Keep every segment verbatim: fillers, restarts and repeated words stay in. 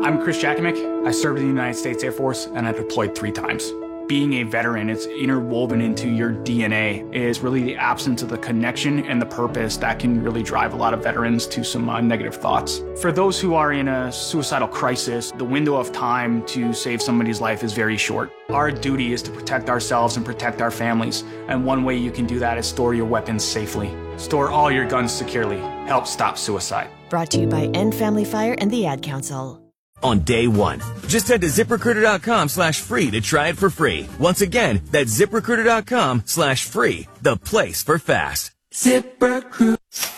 I'm Chris Jakimick. I served in the United States Air Force and I deployed three times. Being a veteran, it's interwoven into your D N A, is really the absence of the connection and the purpose that can really drive a lot of veterans to some uh, negative thoughts. For those who are in a suicidal crisis, the window of time to save somebody's life is very short. Our duty is to protect ourselves and protect our families, and one way you can do that is store your weapons safely. Store all your guns securely. Help stop suicide. Brought to you by End Family Fire and the Ad Council. On day one, just head to ZipRecruiter.com slash free to try it for free. Once again, that's ZipRecruiter.com slash free, the place for fast. ZipRecruiter.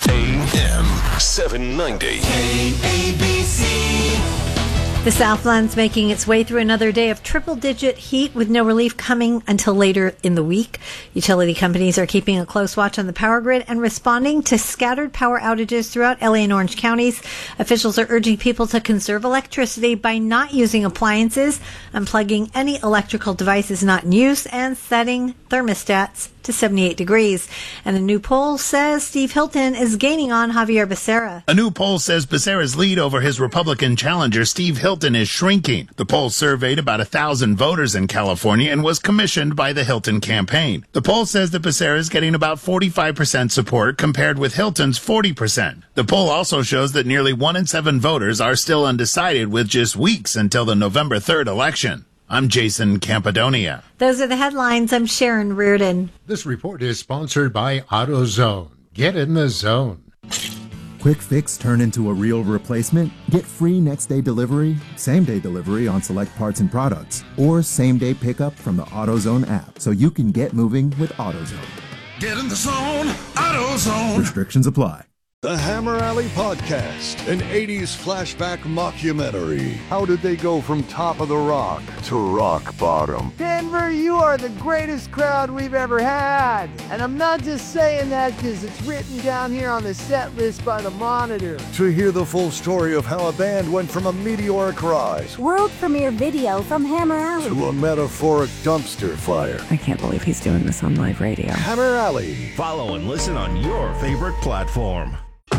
A M seven ninety. K A B C. The Southland's making its way through another day of triple-digit heat with no relief coming until later in the week. Utility companies are keeping a close watch on the power grid and responding to scattered power outages throughout L A and Orange counties. Officials are urging people to conserve electricity by not using appliances, unplugging any electrical devices not in use, and setting thermostats to seventy-eight degrees. And a new poll says Steve Hilton is gaining on Javier Becerra. A new poll says Becerra's lead over his Republican challenger, Steve Hilton, is shrinking. The poll surveyed about a thousand voters in California and was commissioned by the Hilton campaign. The poll says that Becerra is getting about forty-five percent support compared with Hilton's forty percent. The poll also shows that nearly one in seven voters are still undecided with just weeks until the November third election. I'm Jason Campadonia. Those are the headlines. I'm Sharon Reardon. This report is sponsored by AutoZone. Get in the zone. Quick fix turn into a real replacement? Get free next day delivery, same day delivery on select parts and products, or same day pickup from the AutoZone app so you can get moving with AutoZone. Get in the zone, AutoZone. Restrictions apply. The Hammer Alley Podcast, an eighties flashback mockumentary. How did they go from top of the rock to rock bottom? Denver, you are the greatest crowd we've ever had. And I'm not just saying that because it's written down here on the set list by the Monitor. To hear the full story of how a band went from a meteoric rise, world premiere video from Hammer Alley, to a metaphoric dumpster fire. I can't believe he's doing this on live radio. Hammer Alley. Follow and listen on your favorite platform.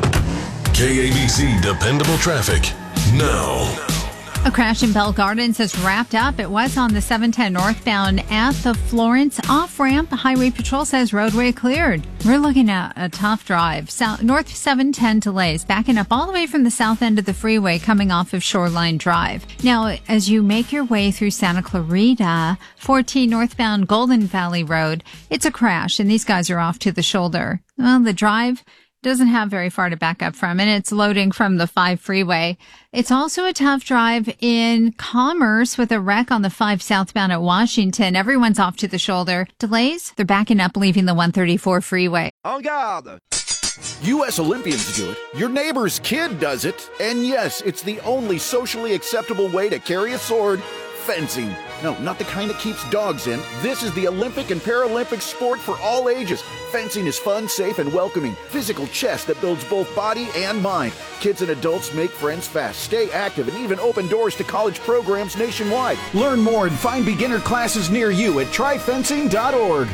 K A B C Dependable Traffic now. A crash in Bell Gardens has wrapped up. It was on the seven ten northbound at the Florence off-ramp. Highway Patrol says roadway cleared. We're looking at a tough drive. South, North seven ten delays, backing up all the way from the south end of the freeway coming off of Shoreline Drive. Now, as you make your way through Santa Clarita, fourteen northbound Golden Valley Road, it's a crash, and these guys are off to the shoulder. Well, the drive doesn't have very far to back up from, and it's loading from the five freeway. It's also a tough drive in Commerce with a wreck on the five southbound at Washington. Everyone's off to the shoulder. Delays? They're backing up, leaving the one thirty-four freeway. En garde! U S Olympians do it. Your neighbor's kid does it. And yes, it's the only socially acceptable way to carry a sword. Fencing. No, not the kind that keeps dogs in. This is the Olympic and Paralympic sport for all ages. Fencing is fun, safe, and welcoming. Physical chess that builds both body and mind. Kids and adults make friends fast, stay active, and even open doors to college programs nationwide. Learn more and find beginner classes near you at try fencing dot org.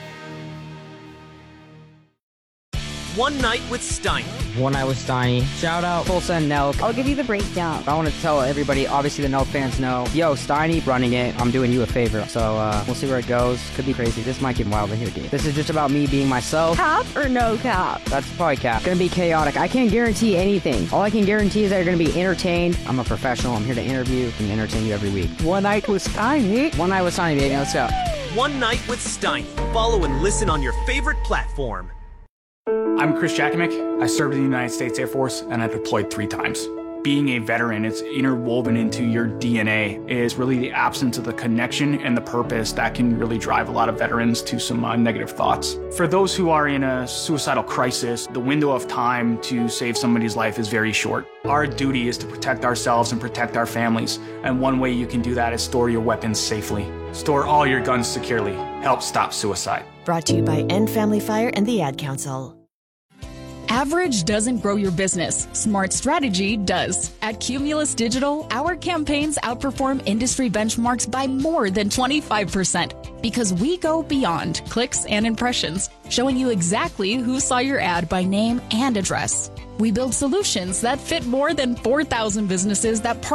One Night with Steiny. One Night with Steiny. Shout out Full Send Nelk. I'll give you the breakdown. I want to tell everybody, obviously the Nelk fans know, yo, Steiny running it. I'm doing you a favor. So uh, we'll see where it goes. Could be crazy. This might get wild in here, dude. This is just about me being myself. Cap or no cap? That's probably cap. It's gonna be chaotic. I can't guarantee anything. All I can guarantee is that you're gonna be entertained. I'm a professional. I'm here to interview and entertain you every week. One Night with Steiny. One Night with Steiny, baby. Let's go. One Night with Steiny. Follow and listen on your favorite platform. I'm Chris Jakimick. I served in the United States Air Force and I deployed three times. Being a veteran, it's interwoven into your D N A, is really the absence of the connection and the purpose that can really drive a lot of veterans to some uh, negative thoughts. For those who are in a suicidal crisis, the window of time to save somebody's life is very short. Our duty is to protect ourselves and protect our families, and one way you can do that is store your weapons safely. Store all your guns securely. Help stop suicide. Brought to you by End Family Fire and the Ad Council. Average doesn't grow your business. Smart strategy does. At Cumulus Digital, our campaigns outperform industry benchmarks by more than twenty-five percent because we go beyond clicks and impressions, showing you exactly who saw your ad by name and address. We build solutions that fit more than four thousand businesses that partner